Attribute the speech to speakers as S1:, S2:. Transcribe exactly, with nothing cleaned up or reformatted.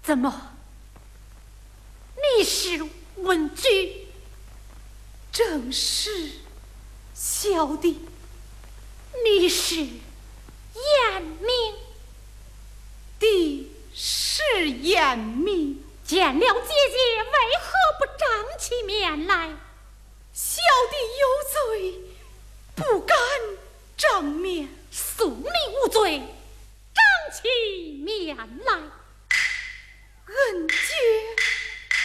S1: 怎么？你是文举？
S2: 正是，小弟。
S1: 你是严明？
S2: 弟是严明。
S1: 见了姐姐，为何不张起面来？
S2: 小弟有罪，不敢张面。
S1: 恕你无罪，张起面来。